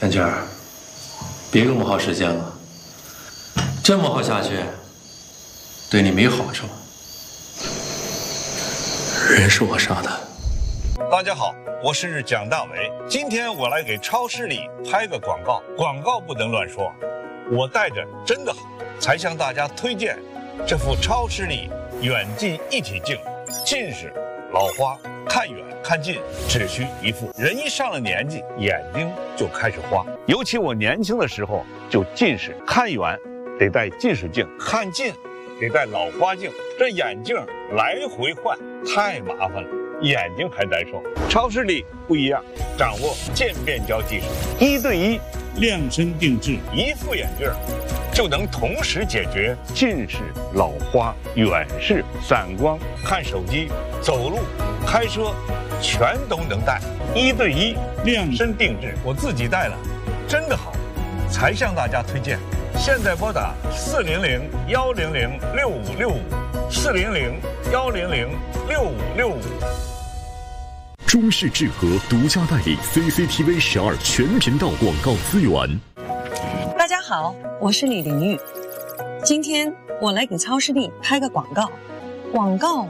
元娟儿，别这么耗时间了，这么耗下去，对你没好处。人是我杀的。 大家好，我是蒋大为。今天我来给超市里拍个广告，广告不能乱说。我带着真的好，才向大家推荐这副超视力远近一体镜，近视、老花、看远看近只需一副。人一上了年纪，眼睛就开始花。尤其我年轻的时候就近视，看远得戴近视镜，看近得戴老花镜，这眼镜来回换太麻烦了，眼睛还难受。超视力不一样，掌握渐变焦技术，1对1量身定制，一副眼镜就能同时解决近视、老花、远视、散光、看手机、走路、开车，全都能戴。1对1量身定制，我自己戴了，真的好，才向大家推荐。现在拨打400-100-6565，400-100-6565。 中视智和独家代理 CCTV 12全频道广告资源。 大家好，我是李玲玉。今天我来给超视力拍个广告，广告